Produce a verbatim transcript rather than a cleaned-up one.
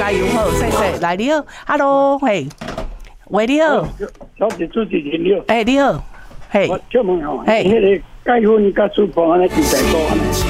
加油好，谢谢。来你好 ，Hello， 嘿，喂你好， 小姐主持人你好， 哎你好，嘿， 我请问哦，迄个解婚甲书房安尼几代多安尼？